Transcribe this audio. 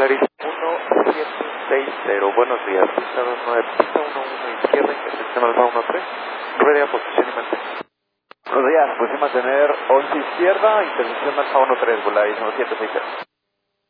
Volaris 1760, buenos días, pista 29, pista 11 izquierda, intersección Alfa 13, rueda, posición y mantén. Buenos días, pues mantener 11 izquierda, intersección Alfa 13, Volaris 1760.